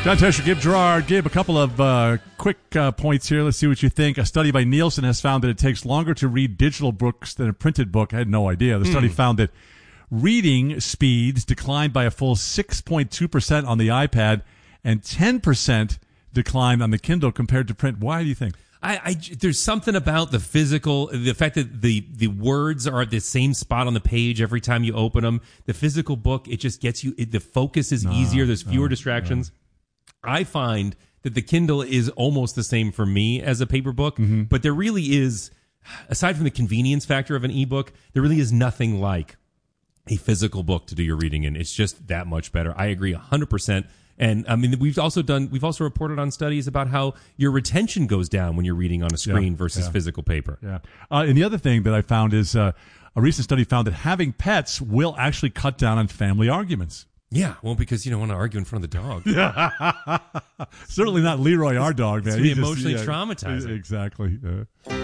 John Tesher, Gib Gerard. Gib, a couple of quick points here. Let's see what you think. A study by Nielsen has found that it takes longer to read digital books than a printed book. I had no idea. The study found that reading speeds declined by a full 6.2% on the iPad and 10% declined on the Kindle compared to print. Why do you think? There's something about the fact that the words are at the same spot on the page every time you open them. The physical book, it just gets you, the focus is easier. There's fewer distractions. I find that the Kindle is almost the same for me as a paper book, but there really is, aside from the convenience factor of an ebook, there really is nothing like a physical book to do your reading in. It's just that much better. I agree 100%. And I mean, we've also reported on studies about how your retention goes down when you're reading on a screen versus physical paper. Yeah. And the other thing that I found is a recent study found that having pets will actually cut down on family arguments. Yeah, well, because you don't want to argue in front of the dog. Certainly not Leroy, our dog, man. It's emotionally traumatizing. Exactly.